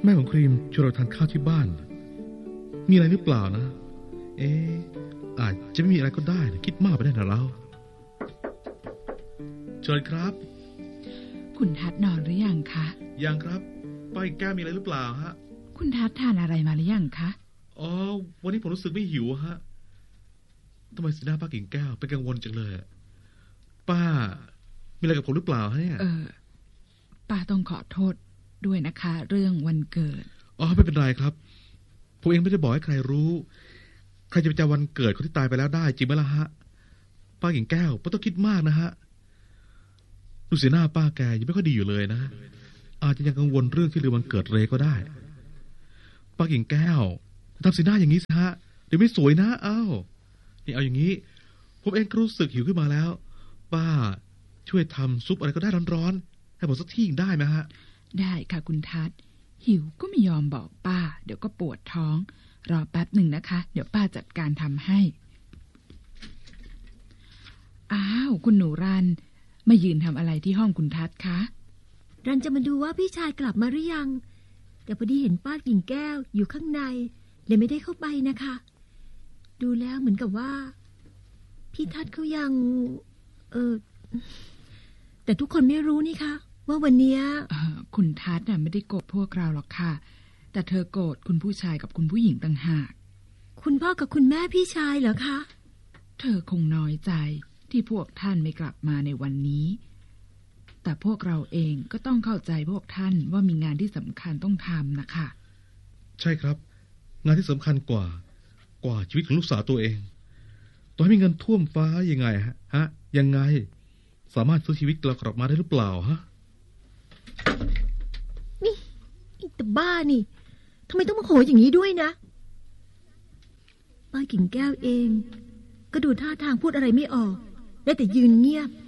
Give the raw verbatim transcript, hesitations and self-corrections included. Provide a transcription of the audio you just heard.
แม่ของครีมชวนเราทานข้าวที่บ้านมีอะไรหรือเปล่านะเอ๊ะอาจจะไม่มีอะไรก็ได้นะคิดมากไปได้นะเราเชิญครับคุณทัศน์นอนหรือยังคะยังครับป้าแก้วมีอะไรหรือเปล่าฮะคุณทัศน์ทานอะไรมาหรือยังคะอ๋อวันนี้ผมรู้สึกไม่หิวฮะทำไมสีหน้าป้ากิ่งแก้วเป็นกังวลจังเลยป้ามีอะไรกับผมหรือเปล่าฮะเนี่ยเออป้าต้องขอโทษด้วยนะคะเรื่องวันเกิดอ๋อไม่เป็นไรครับผมเองไม่ได้บอกให้ใครรู้ใครจะไปจำวันเกิดคนที่ตายไปแล้วได้จริงไหมล่ะฮะป้ากิ่งแก้วไม่ต้องคิดมากนะฮะดูสีหน้าป้าแกยังไม่ค่อยดีอยู่เลยนะอาจจะยังกังวลเรื่องที่ลืมวันเกิดเรก็ได้ป้ากิ่งแก้วทำสีหน้าอย่างนี้สิฮะเดี๋ยวไม่สวยนะเอ้านี่เอาอย่างนี้ผมเองก็รู้สึกหิวขึ้นมาแล้วป้าช่วยทำซุปอะไรก็ได้ร้อนๆให้ผมสักที่ได้ไหมฮะได้ค่ะคุณทัศน์หิวก็ไม่ยอมบอกป้าเดี๋ยวก็ปวดท้องรอแป๊บหนึ่งนะคะเดี๋ยวป้าจัดการทำให้อ้าวคุณหนูรันมายืนทำอะไรที่ห้องคุณทัศน์คะรันจะมาดูว่าพี่ชายกลับมาหรือยังแต่พอดีเห็นป้ากิ่งแก้วอยู่ข้างในเลยไม่ได้เข้าไปนะคะดูแล้วเหมือนกับว่าพี่ทัศน์เขายังเออแต่ทุกคนไม่รู้นี่คะว่าวันนี้คุณทัศน์น่ะไม่ได้โกรธพวกเราหรอกค่ะแต่เธอโกรธคุณผู้ชายกับคุณผู้หญิงต่างหากคุณพ่อกับคุณแม่พี่ชายเหรอคะเธอคงน้อยใจที่พวกท่านไม่กลับมาในวันนี้แต่พวกเราเองก็ต้องเข้าใจพวกท่านว่ามีงานที่สำคัญต้องทำนะคะใช่ครับงานที่สำคัญกว่ากว่าชีวิตของลูกสาวตัวเองต่อให้มีเงินท่วมฟ้ายังไงฮะฮะยังไงสามารถซื้อชีวิตเรากลับมาได้หรือเปล่าฮะนี่ไอ้ตาบ้านี่ทำไมต้องมาโหยอย่างนี้ด้วยนะป้ากิ่งแก้วเองก็ดูท่าทางพูดอะไรไม่ออกได้แต่ยืนเงียบ